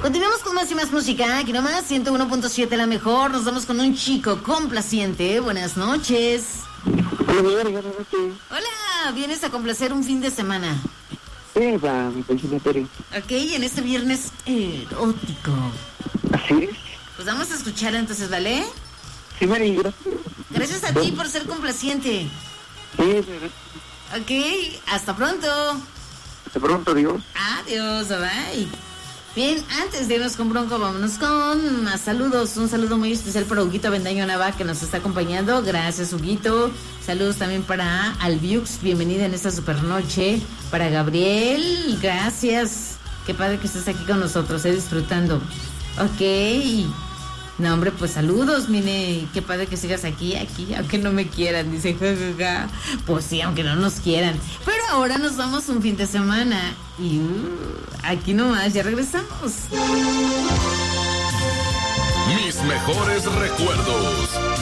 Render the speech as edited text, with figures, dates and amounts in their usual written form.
Continuamos con más y más música. Aquí nomás, 101.7 la mejor. Nos vamos con un chico complaciente. Buenas noches. Hola, vienes a complacer un fin de semana. Sí, va, mi pensionatorio. Ok, en este viernes erótico. Así es. Pues vamos a escuchar entonces, ¿vale? Sí, Mari, gracias. Gracias a ti por ser complaciente. Sí, Ok, hasta pronto. hasta pronto, Dios. Adiós, bye. Bien, antes de irnos con Bronco, vámonos con más saludos. Un saludo muy especial para Huguito Avendaño Nava, que nos está acompañando. Gracias, Huguito. Saludos también para Albiux, bienvenida en esta super noche. Para Gabriel, gracias. Qué padre que estés aquí con nosotros, disfrutando. Ok. No, hombre, pues saludos, mire, qué padre que sigas aquí, aunque no me quieran, dice, jajaja. Pues sí, aunque no nos quieran. Pero ahora nos vamos un fin de semana y aquí nomás, ya regresamos. Mis mejores recuerdos.